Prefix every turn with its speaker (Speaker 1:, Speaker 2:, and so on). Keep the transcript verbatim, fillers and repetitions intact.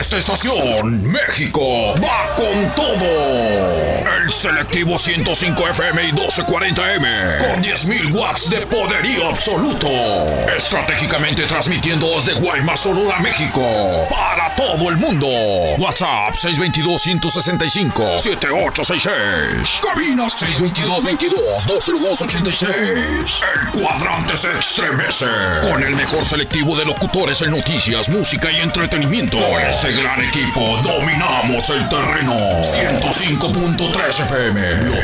Speaker 1: esta estación, México va con todo. El selectivo ciento cinco F M y doce cuarenta M con diez mil watts de poderío absoluto. Estratégicamente transmitiendo desde Guaymas, Sonora, México para todo el mundo. WhatsApp seis dos dos, uno seis cinco, siete ocho seis seis. Cabina seis dos dos, veintidós, dos cero dos, ochenta y seis. El cuadrante se estremece con el mejor selectivo de locutores en noticias, música y entretenimiento. Con este gran equipo dominamos el terreno. ciento cinco punto tres F M, lo